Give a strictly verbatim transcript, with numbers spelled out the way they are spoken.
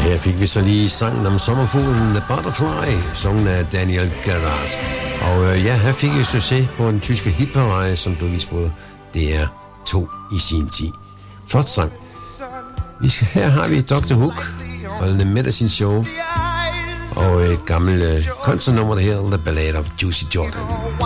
Her fik vi så lige sangen om sommerfuglen The Butterfly, sunget af Daniel Gerhardt. Og øh, ja, her fik jeg succes på den tyske hitparade, som blev vist på D R to i sin tid. Flot sang. Vi skal, her har vi doktor Hook og The Medicine Show og et gammelt øh, country-nummer, der hedder The Ballad of Juicy Jordan.